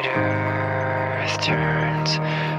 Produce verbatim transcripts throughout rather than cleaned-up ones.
earth turns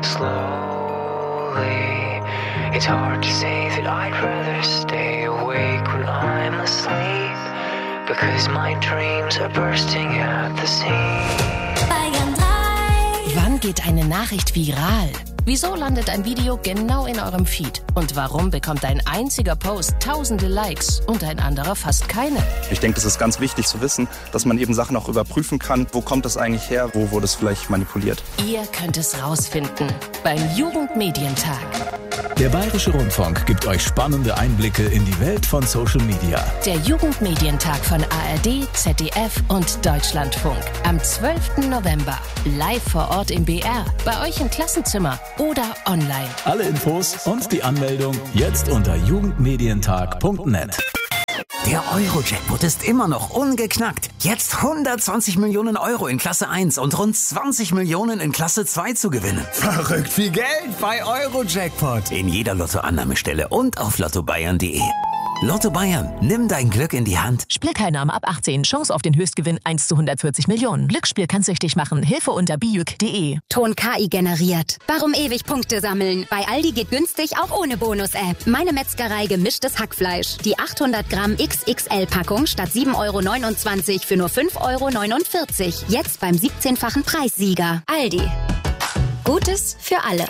slowly. It's hard to say that I'd rather stay awake when I'm asleep, because my dreams are bursting at the seams. Bayern drei. Wann geht eine Nachricht viral? Wieso landet ein Video genau in eurem Feed? Und warum bekommt ein einziger Post tausende Likes und ein anderer fast keine? Ich denke, es ist ganz wichtig zu wissen, dass man eben Sachen auch überprüfen kann. Wo kommt das eigentlich her? Wo wurde es vielleicht manipuliert? Ihr könnt es rausfinden beim Jugendmedientag. Der Bayerische Rundfunk gibt euch spannende Einblicke in die Welt von Social Media. Der Jugendmedientag von A R D, Z D F und Deutschlandfunk. Am zwölften November. Live vor Ort im B R. Bei euch im Klassenzimmer oder online. Alle Infos und die Anmeldung jetzt unter jugendmedientag punkt net. Der Euro-Jackpot ist immer noch ungeknackt. Jetzt hundertzwanzig Millionen Euro in Klasse eins und rund zwanzig Millionen in Klasse zwei zu gewinnen. Verrückt viel Geld bei Euro-Jackpot. In jeder Lottoannahmestelle und auf lotto bayern punkt de. Lotto Bayern, nimm dein Glück in die Hand. Spielteilnahme ab achtzehn. Chance auf den Höchstgewinn eins zu hundertvierzig Millionen. Glücksspiel kann süchtig machen. Hilfe unter bijuk punkt de. Ton K I generiert. Warum ewig Punkte sammeln? Bei Aldi geht günstig auch ohne Bonus-App. Meine Metzgerei gemischtes Hackfleisch. Die achthundert Gramm X X L-Packung statt sieben Euro neunundzwanzig für nur fünf Euro neunundvierzig. Jetzt beim siebzehnfachen Preissieger. Aldi. Gutes für alle.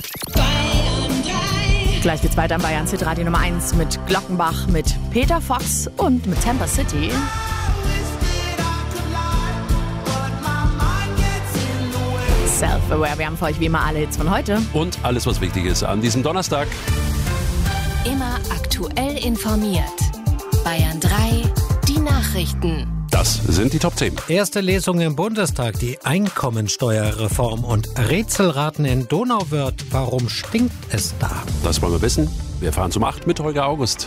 Gleich geht's weiter am Bayern Hit Radio Nummer eins mit Glockenbach, mit Peter Fox und mit Tampa City. Self-Aware, wir haben für euch wie immer alle Hits von heute. Und alles, was wichtig ist an diesem Donnerstag. Immer aktuell informiert. Bayern drei, die Nachrichten. Das sind die Top zehn. Erste Lesung im Bundestag, die Einkommensteuerreform und Rätselraten in Donauwörth. Warum stinkt es da? Das wollen wir wissen. Wir fahren zum acht mit Holger August.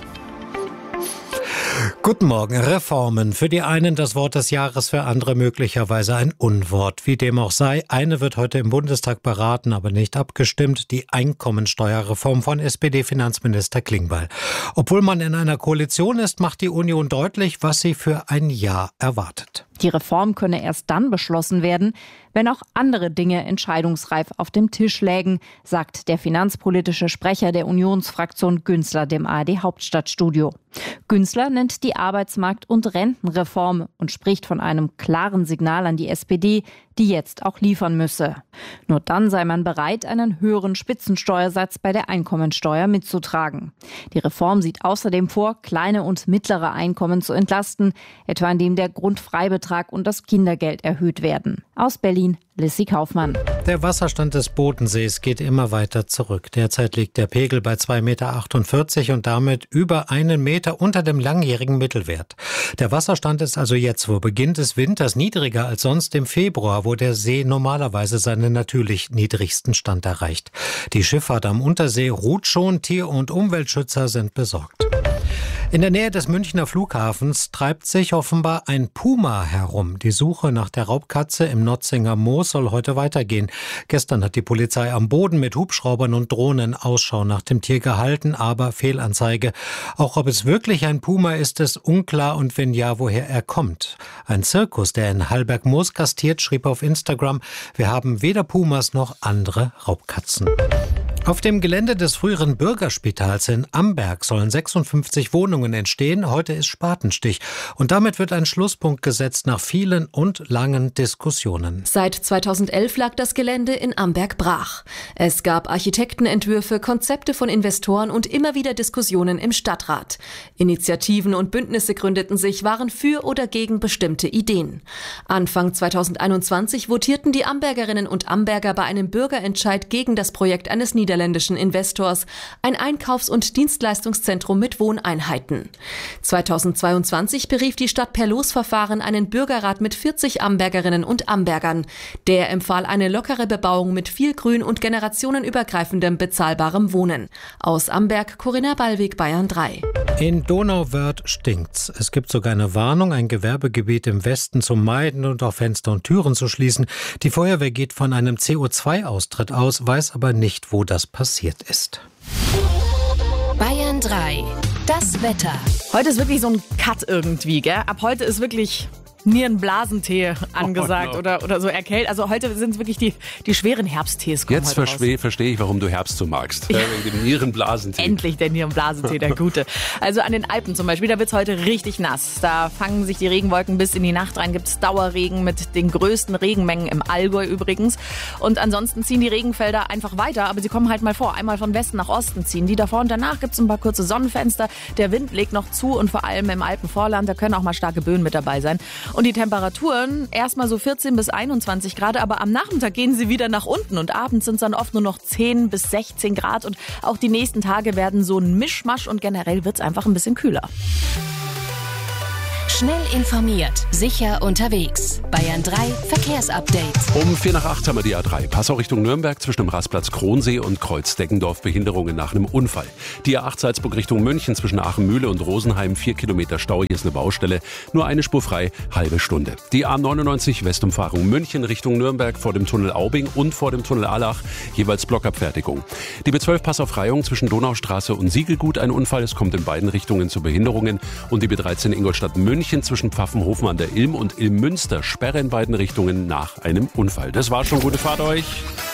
Guten Morgen. Reformen. Für die einen das Wort des Jahres, für andere möglicherweise ein Unwort. Wie dem auch sei, eine wird heute im Bundestag beraten, aber nicht abgestimmt. Die Einkommensteuerreform von S P D-Finanzminister Klingbeil. Obwohl man in einer Koalition ist, macht die Union deutlich, was sie für ein Jahr erwartet. Die Reform könne erst dann beschlossen werden, wenn auch andere Dinge entscheidungsreif auf dem Tisch lägen, sagt der finanzpolitische Sprecher der Unionsfraktion Günzler dem A R D-Hauptstadtstudio. Günzler nennt die Arbeitsmarkt- und Rentenreform und spricht von einem klaren Signal an die S P D, die jetzt auch liefern müsse. Nur dann sei man bereit, einen höheren Spitzensteuersatz bei der Einkommensteuer mitzutragen. Die Reform sieht außerdem vor, kleine und mittlere Einkommen zu entlasten, etwa indem der Grundfreibetrag und das Kindergeld erhöht werden. Aus Berlin, Lissy Kaufmann. Der Wasserstand des Bodensees geht immer weiter zurück. Derzeit liegt der Pegel bei zwei Komma achtundvierzig Meter und damit über einen Meter unter dem langjährigen Mittelwert. Der Wasserstand ist also jetzt vor Beginn des Winters niedriger als sonst im Februar, wo der See normalerweise seinen natürlich niedrigsten Stand erreicht. Die Schifffahrt am Untersee ruht schon, Tier- und Umweltschützer sind besorgt. In der Nähe des Münchner Flughafens treibt sich offenbar ein Puma herum. Die Suche nach der Raubkatze im Notzinger Moos soll heute weitergehen. Gestern hat die Polizei am Boden mit Hubschraubern und Drohnen Ausschau nach dem Tier gehalten, aber Fehlanzeige. Auch ob es wirklich ein Puma ist, ist unklar und wenn ja, woher er kommt. Ein Zirkus, der in Hallberg-Moos gastiert, schrieb auf Instagram, wir haben weder Pumas noch andere Raubkatzen. Auf dem Gelände des früheren Bürgerspitals in Amberg sollen sechsundfünfzig Wohnungen entstehen. Heute ist Spatenstich. Und damit wird ein Schlusspunkt gesetzt nach vielen und langen Diskussionen. Seit zweitausendelf lag das Gelände in Amberg brach. Es gab Architektenentwürfe, Konzepte von Investoren und immer wieder Diskussionen im Stadtrat. Initiativen und Bündnisse gründeten sich, waren für oder gegen bestimmte Ideen. Anfang zweitausendeinundzwanzig votierten die Ambergerinnen und Amberger bei einem Bürgerentscheid gegen das Projekt eines niederländischen Investors, ein Einkaufs- und Dienstleistungszentrum mit Wohneinheiten. zweitausendzweiundzwanzig berief die Stadt per Losverfahren einen Bürgerrat mit vierzig Ambergerinnen und Ambergern. Der empfahl eine lockere Bebauung mit viel Grün und generationenübergreifendem bezahlbarem Wohnen. Aus Amberg, Corinna Ballweg, Bayern drei. In Donauwörth stinkt's. Es gibt sogar eine Warnung, ein Gewerbegebiet im Westen zu meiden und auch Fenster und Türen zu schließen. Die Feuerwehr geht von einem C O zwei Austritt aus, weiß aber nicht, wo das passiert ist. Bayern drei, das Wetter. Heute ist wirklich so ein Cut irgendwie, gell? Ab heute ist wirklich Nierenblasentee angesagt Oh, no. oder, oder so erkältet. Also heute sind es wirklich die, die schweren Herbsttees. Jetzt verstehe versteh ich, warum du Herbst so magst. Ja. Wegen dem Nierenblasentee. Endlich der Nierenblasentee, der gute. Also an den Alpen zum Beispiel, da wird es heute richtig nass. Da fangen sich die Regenwolken bis in die Nacht rein. Gibt es Dauerregen mit den größten Regenmengen im Allgäu übrigens. Und ansonsten ziehen die Regenfelder einfach weiter. Aber sie kommen halt mal vor. Einmal von Westen nach Osten ziehen die davor. Und danach gibt es ein paar kurze Sonnenfenster. Der Wind legt noch zu und vor allem im Alpenvorland, da können auch mal starke Böen mit dabei sein. Und die Temperaturen erstmal so vierzehn bis einundzwanzig Grad, aber am Nachmittag gehen sie wieder nach unten und abends sind es dann oft nur noch zehn bis sechzehn Grad und auch die nächsten Tage werden so ein Mischmasch und generell wird es einfach ein bisschen kühler. Schnell informiert, sicher unterwegs. Bayern drei Verkehrsupdate. Um vier nach acht haben wir die A drei. Passau Richtung Nürnberg zwischen dem Rastplatz Kronsee und Kreuz Deggendorf Behinderungen nach einem Unfall. Die A acht Salzburg Richtung München zwischen Aachen-Mühle und Rosenheim. Vier Kilometer Stau, hier ist eine Baustelle. Nur eine Spur frei, halbe Stunde. Die A neunundneunzig Westumfahrung München Richtung Nürnberg vor dem Tunnel Aubing und vor dem Tunnel Allach. Jeweils Blockabfertigung. Die B zwölf Passaufreiung zwischen Donaustraße und Siegelgut ein Unfall. Es kommt in beiden Richtungen zu Behinderungen. Und die B dreizehn Ingolstadt München zwischen Pfaffenhofen an der Ilm und Ilm-Münster sperren in beiden Richtungen nach einem Unfall. Das war schon, gute Fahrt euch.